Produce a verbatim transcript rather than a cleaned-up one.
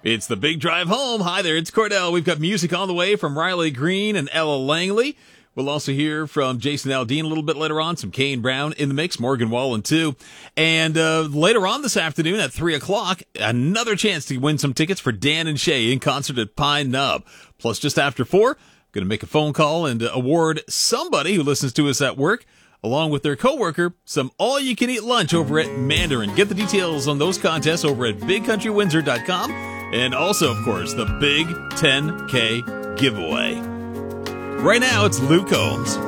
It's the Big Drive Home. Hi there, it's Cordell. We've got music on the way from Riley Green and Ella Langley. We'll also hear from Jason Aldean a little bit later on, some Kane Brown in the mix, Morgan Wallen too. And uh, later on this afternoon at three o'clock, another chance to win some tickets for Dan and Shay in concert at Pine Knob. Plus, just after four, going to make a phone call and award somebody who listens to us at work, along with their coworker, some all-you-can-eat lunch over at Mandarin. Get the details on those contests over at big country windsor dot com. And also, of course, the Big ten K giveaway. Right now, it's Luke Combs.